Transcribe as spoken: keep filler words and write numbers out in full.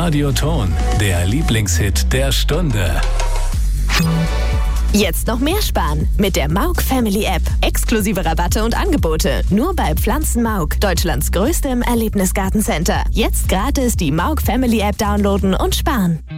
Radioton, der Lieblingshit der Stunde. Jetzt noch mehr sparen mit der Mauk Family App. Exklusive Rabatte und Angebote nur bei Pflanzen Mauk, Deutschlands größtem Erlebnisgartencenter. Jetzt gratis die Mauk Family App downloaden und sparen.